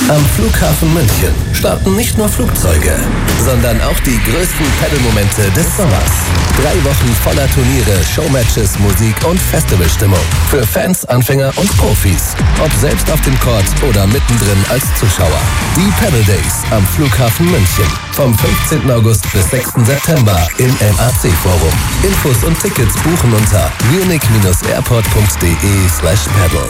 Am Flughafen München starten nicht nur Flugzeuge, sondern auch die größten Pedal-Momente des Sommers. 3 Wochen voller Turniere, Showmatches, Musik und Festivalstimmung. Für Fans, Anfänger und Profis. Ob selbst auf dem Court oder mittendrin als Zuschauer. Die Pedal Days am Flughafen München. Vom 15. August bis 6. September im MAC Forum. Infos und Tickets buchen unter munich-airport.de/pedal.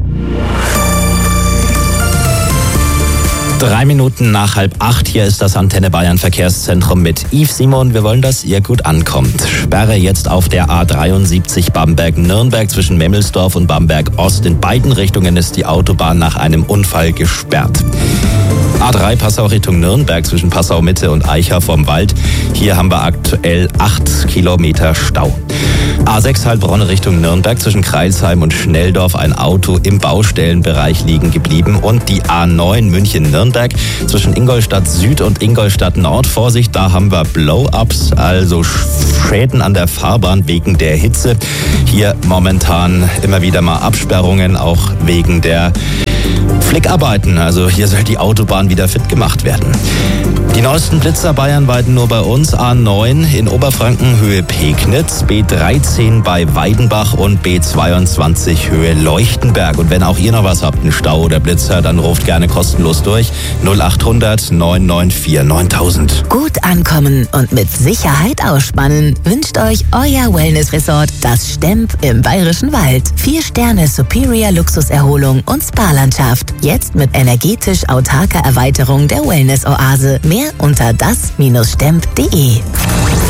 3 Minuten nach 7:30, hier ist das Antenne Bayern Verkehrszentrum mit Yves Simon. Wir wollen, dass ihr gut ankommt. Sperre jetzt auf der A73 Bamberg-Nürnberg zwischen Memmelsdorf und Bamberg-Ost. In beiden Richtungen ist die Autobahn nach einem Unfall gesperrt. A3 Passau Richtung Nürnberg zwischen Passau Mitte und Eicha vom Wald. Hier haben wir aktuell 8 Kilometer Stau. A6 Heilbronn Richtung Nürnberg zwischen Crailsheim und Schnelldorf, ein Auto im Baustellenbereich liegen geblieben. Und die A9 München-Nürnberg zwischen Ingolstadt Süd und Ingolstadt Nord. Vorsicht, da haben wir Blow-ups, also Schäden an der Fahrbahn wegen der Hitze. Hier momentan immer wieder mal Absperrungen, auch wegen der Flickarbeiten. Also hier soll die Autobahn wieder fit gemacht werden. Die neuesten Blitzer bayernweit nur bei uns. A9 in Oberfranken Höhe Pegnitz, B13 bei Weidenbach und B22 Höhe Leuchtenberg. Und wenn auch ihr noch was habt, einen Stau oder Blitzer, dann ruft gerne kostenlos durch. 0800 994 9000. Gut ankommen und mit Sicherheit ausspannen wünscht euch euer Wellness-Resort, das Stemp im Bayerischen Wald. 4 Sterne Superior Luxuserholung und Spa-Landschaft. Jetzt mit energetisch autarker Erweiterung der Wellness-Oase. Mehr unter das-stemp.de.